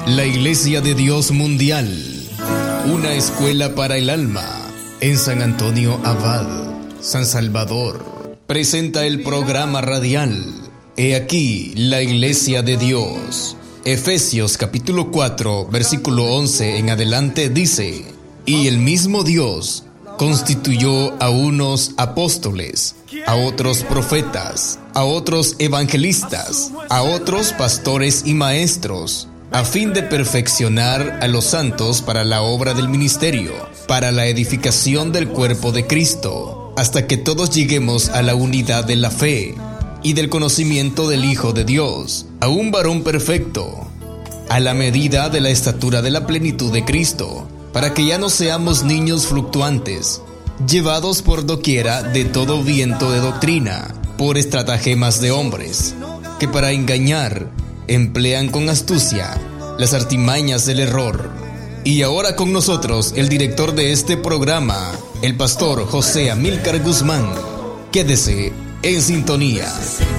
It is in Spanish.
La Iglesia de Dios Mundial, una escuela para el alma, en San Antonio Abad, San Salvador, presenta el programa radial He aquí la Iglesia de Dios. Efesios capítulo 4, versículo 11 en adelante dice: Y el mismo Dios constituyó a unos apóstoles, a otros profetas, a otros evangelistas, a otros pastores y maestros, a fin de perfeccionar a los santos para la obra del ministerio, para la edificación del cuerpo de Cristo, hasta que todos lleguemos a la unidad de la fe y del conocimiento del Hijo de Dios, a un varón perfecto, a la medida de la estatura de la plenitud de Cristo, para que ya no seamos niños fluctuantes, llevados por doquiera de todo viento de doctrina, por estratagemas de hombres, que para engañar emplean con astucia las artimañas del error. Y ahora con nosotros el director de este programa, el pastor José Amílcar Guzmán. Quédese en sintonía.